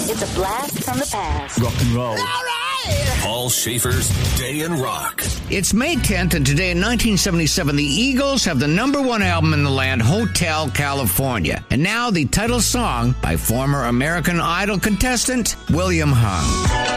It's a blast from the past. Rock and roll. All right! Paul Schaefer's Day in Rock. It's May 10th, and today in 1977, the Eagles have the #1 album in the land, Hotel California. And now the title song by former American Idol contestant William Hung.